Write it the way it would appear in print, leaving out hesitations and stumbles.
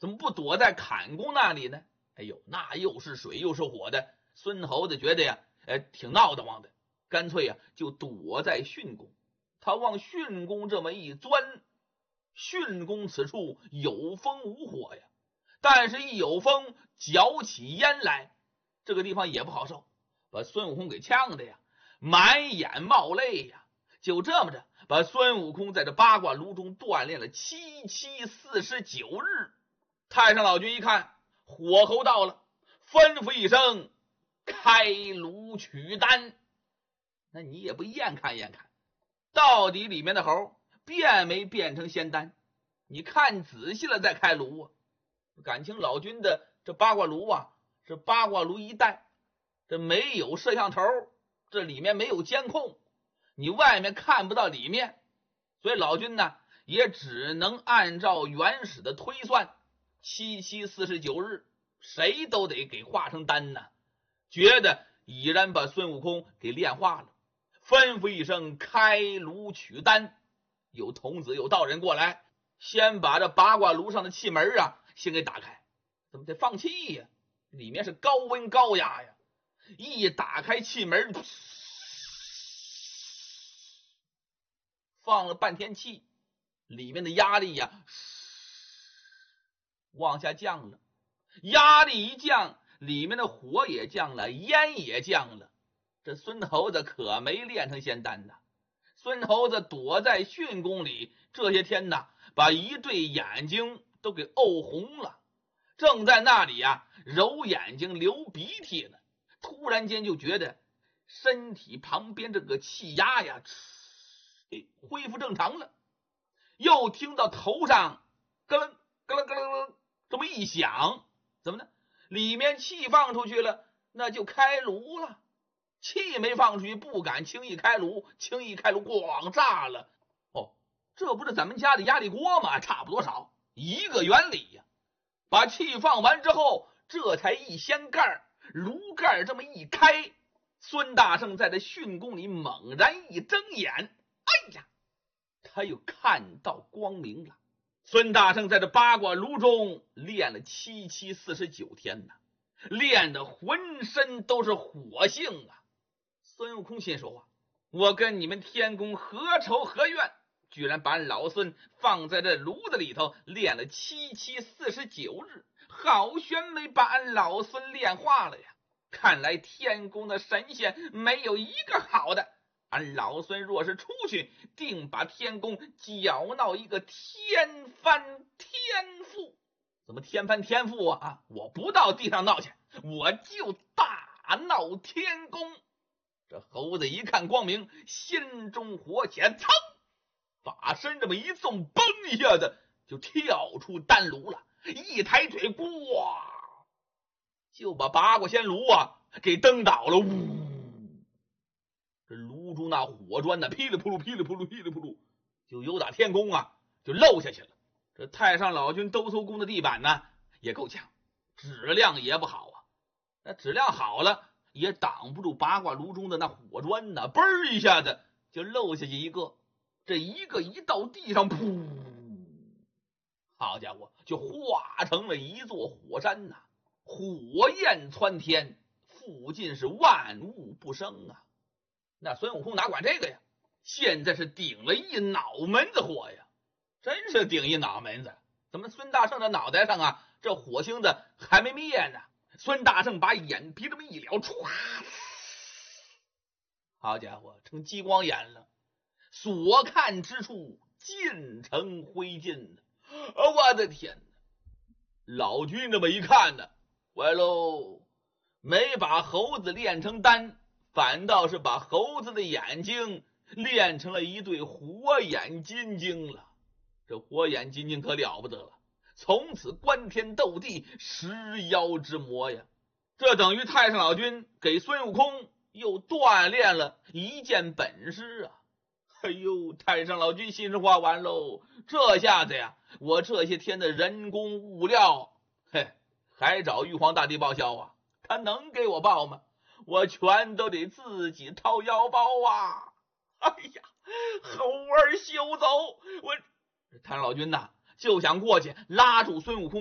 怎么不躲在坎公那里呢？哎呦，那又是水又是火的，孙猴子觉得呀，挺闹得慌的，干脆呀就躲在巽宫。他往巽宫这么一钻，巽宫此处有风无火呀，但是一有风，搅起烟来，这个地方也不好受，把孙悟空给呛的呀，满眼冒泪呀。就这么着，把孙悟空在这八卦炉中锻炼了749日。太上老君一看火候到了，吩咐一声，开炉取丹。那你也不验看验看，到底里面的猴变没变成仙丹？你看仔细了再开炉啊。感情老君的这八卦炉啊，是八卦炉一带，这没有摄像头，这里面没有监控，你外面看不到里面，所以老君呢也只能按照原始的推算，7749日，谁都得给化成丹呢。觉得已然把孙悟空给炼化了，吩咐一声，开炉取丹。有童子有道人过来，先把这八卦炉上的气门啊先给打开。怎么得放气呀？里面是高温高压呀，一打开气门，放了半天气，里面的压力呀往下降了。压力一降，里面的火也降了，烟也降了。这孙猴子可没练成仙丹呐。孙猴子躲在巽宫里这些天呐，把一对眼睛都给沤红了，正在那里呀揉眼睛流鼻涕呢。突然间就觉得身体旁边这个气压呀恢复正常了，又听到头上咯楞咯楞咯楞咯楞这么一响，怎么呢？里面气放出去了，那就开炉了。气没放出去，不敢轻易开炉，轻易开炉咣炸了。哦，这不是咱们家的压力锅吗？差不多少一个原理呀。把气放完之后，这才一掀盖，炉盖这么一开，孙大圣在这巽宫里猛然一睁眼，哎呀，他又看到光明了。孙大圣在这八卦炉中练了7749天呢，练得浑身都是火性啊。孙悟空心说啊，我跟你们天宫何仇何怨，居然把俺老孙放在这炉子里头练了7749日，好悬没把俺老孙炼化了呀。看来天宫的神仙没有一个好的，俺老孙若是出去，定把天宫搅闹一个天翻天覆。怎么天翻天覆啊？我不到地上闹去，我就大闹天宫。这猴子一看光明，心中火起来，噌，法身这么一纵，嘣一下子就跳出丹炉了，一抬腿，呱，就把八卦仙炉啊给蹬倒了。呜，这炉中那火砖呢，噼里扑噜噼里扑噜噼里扑噜，就由打天宫啊就漏下去了。这太上老君兜搜宫的地板呢也够呛，质量也不好啊。那质量好了也挡不住八卦炉中的那火砖呢，嘣一下子就漏下去一个。这一个一到地上，噗，好家伙，就化成了一座火山呐，火焰窜天，附近是万物不生啊。那孙悟空哪管这个呀，现在是顶了一脑门子火呀，真是顶一脑门子。怎么孙大圣的脑袋上啊，这火星子还没灭呢？孙大圣把眼皮这么一燎，唰，好家伙，成激光眼了，所看之处尽成灰烬。我的天哪！老君这么一看呢，坏喽，没把猴子练成丹，反倒是把猴子的眼睛练成了一对火眼金睛了。这火眼金睛可了不得了，从此观天斗地，十妖之魔呀。这等于太上老君给孙悟空又锻炼了一件本事啊。哎呦，太上老君心说话完喽，这下子呀，我这些天的人工物料，还找玉皇大帝报销啊？他能给我报吗？我全都得自己掏腰包啊！哎呀，猴儿休走！太上老君呐，就想过去拉住孙悟空